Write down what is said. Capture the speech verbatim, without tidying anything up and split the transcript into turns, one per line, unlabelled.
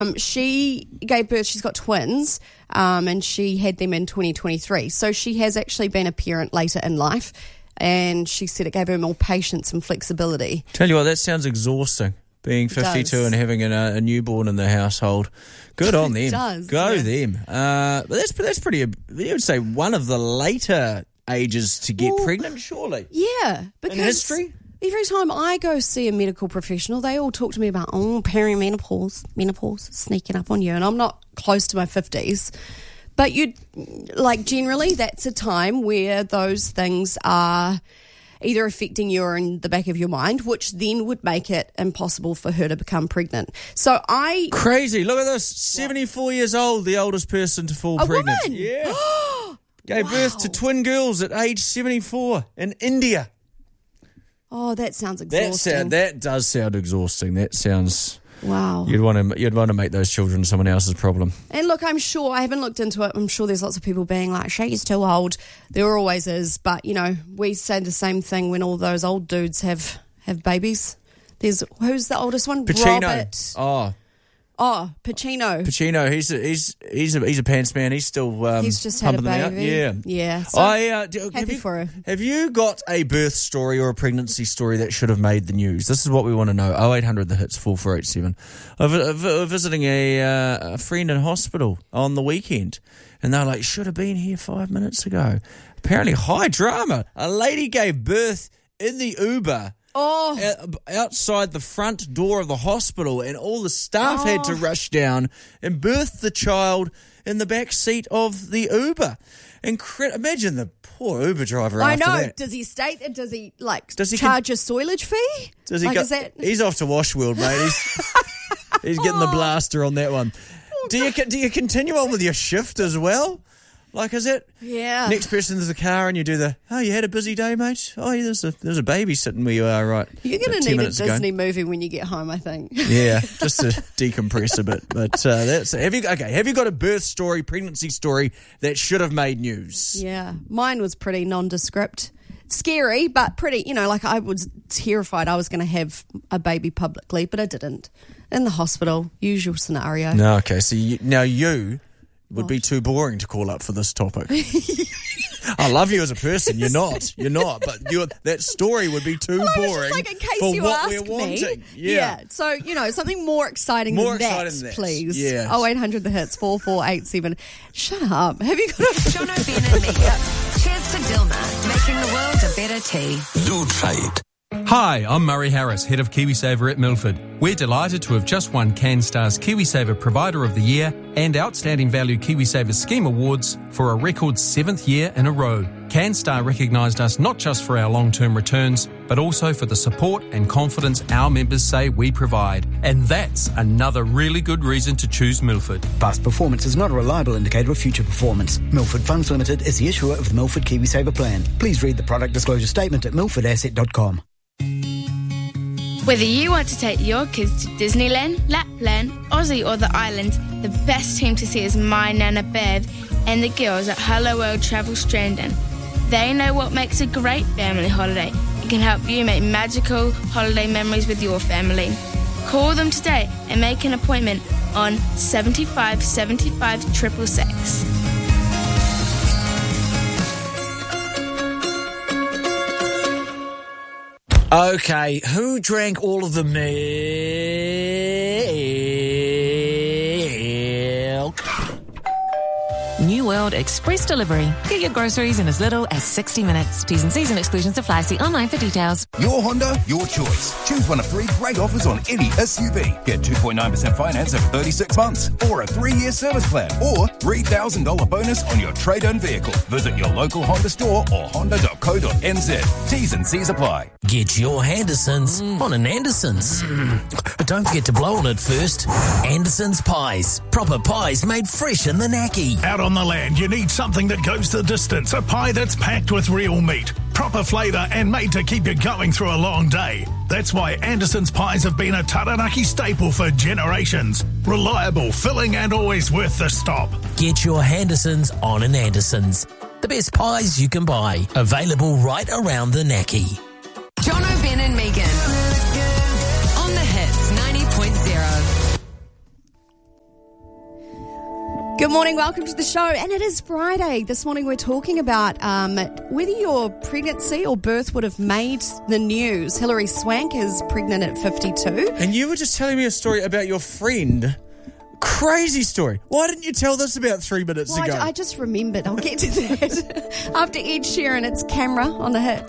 Um, she gave birth, she's got twins, um, and she had them in twenty twenty-three. So she has actually been a parent later in life, and she said it gave her more patience and flexibility.
Tell you what, that sounds exhausting, being fifty-two and having a, a newborn in the household. Good on them.
It does.
Go
yeah.
them. Uh, but that's, that's pretty, you would say, one of the later ages to get
Well,
pregnant, surely.
Yeah. Because
In history?
every time I go see a medical professional, they all talk to me about, oh, perimenopause, menopause, sneaking up on you. And I'm not close to my fifties. But you, like, generally, that's a time where those things are either affecting you or in the back of your mind, which then would make it impossible for her to become pregnant. So I...
Crazy. Look at this. seventy-four years old, the oldest person to fall
A
pregnant.
woman?
Yeah. Gave
Wow.
birth to twin girls at age seventy-four in India.
Oh, that sounds
That
exhausting.
sound, that does sound exhausting. That sounds...
Wow.
You'd want to you'd want to make those children someone else's problem.
And look, I'm sure, I haven't looked into it, I'm sure there's lots of people being like, she's too old. There always is. But, you know, we say the same thing when all those old dudes have, have babies. There's, who's the oldest one?
Pacino.
Robert.
Oh,
Oh, Pacino.
Pacino. He's a, he's he's a, he's a pants man. He's still um,
He's just had a
pumping them out.
baby.
Yeah.
Yeah. So
I uh, do, have
happy
you,
for her.
Have you got a birth story or a pregnancy story that should have made the news? This is what we want to know. oh eight hundred the hits four four eight seven. I was visiting a, uh, a friend in hospital on the weekend, and they're like, should have been here five minutes ago. Apparently, high drama. A lady gave birth in the Uber.
Oh.
Outside the front door of the hospital, and all the staff
Oh.
had to rush down and birth the child in the back seat of the Uber. Incredible! Imagine the poor Uber driver
I
after
know.
that.
Does he state it? Does he, like,
Does he
charge a soilage fee?
Does he
like,
go,
is that...
He's off to Washworld, mate. He's, he's getting the blaster on that one. Do you do you continue on with your shift as well? Like, is it?
Yeah.
Next person in the car, and you do the, oh, you had a busy day, mate? Oh, yeah, there's a, there's a baby sitting where you are, right?
You're going
about
to
ten
need a
minutes ago.
Disney movie when you get home, I think.
Yeah, just to decompress a bit. But uh, that's have you okay? Have you got a birth story, pregnancy story that should have made news?
Yeah, mine was pretty nondescript. Scary, but pretty, you know, like I was terrified I was going to have a baby publicly, but I didn't. In the hospital, usual scenario.
No, okay. So you, now you would be too boring to call up for this topic. I love you as a person. You're not. You're not. But you're, that story would be too
Well, I was
boring
just like, in case
for
you
what
ask
we're
me.
wanting. Yeah.
So, you know, something more exciting
More
than
exciting
that,
than that.
please.
Yes.
oh eight hundred the hits, four four eight seven. Shut up. Have you got a...
Jono, Ben and Mika. Cheers to Dilma, making the world a better tea.
Blue Trade.
Hi, I'm Murray Harris, Head of KiwiSaver at Milford. We're delighted to have just won CanStar's KiwiSaver Provider of the Year and Outstanding Value KiwiSaver Scheme Awards for a record seventh year in a row. CanStar recognised us not just for our long-term returns, but also for the support and confidence our members say we provide. And that's another really good reason to choose Milford.
Past performance is not a reliable indicator of future performance. Milford Funds Limited is the issuer of the Milford KiwiSaver plan. Please read the product disclosure statement at milford asset dot com.
Whether you want to take your kids to Disneyland, Lapland, Aussie or the islands, the best team to see is my Nana Bev and the girls at Hello World Travel Strandon. They know what makes a great family holiday and can help you make magical holiday memories with your family. Call them today and make an appointment on seventy-five seventy-five six six six.
Okay, who drank all of the milk?
New World Express Delivery. Get your groceries in as little as sixty minutes. T's and C's and exclusions apply. See online for details.
Your Honda, your choice. Choose one of three great offers on any S U V. Get two point nine percent finance over thirty-six months, or a three-year service plan, or three thousand dollars bonus on your trade-in vehicle. Visit your local Honda store or honda dot co dot n z. T's and C's apply.
Get your Hendersons on an Andersons. But don't forget to blow on it first. Andersons Pies. Proper pies made fresh in the Naki.
Out on the land, you need something that goes the distance. A pie that's packed with real meat, proper flavour and made to keep you going through a long day. That's why Anderson's Pies have been a Taranaki staple for generations. Reliable, filling and always worth the stop.
Get your Hendersons on an Andersons. The best pies you can buy. Available right around the Naki.
Jono, Ben and Megan. On the hits ninety point zero.
Good morning, welcome to the show. And it is Friday. This morning we're talking about um, whether your pregnancy or birth would have made the news. Hilary Swank is pregnant at fifty-two.
And you were just telling me a story about your friend. Crazy story. Why didn't you tell this about three minutes
Well,
ago?
I, I just remembered. I'll get to that. After Ed Sheeran, it's Camera on the Hits.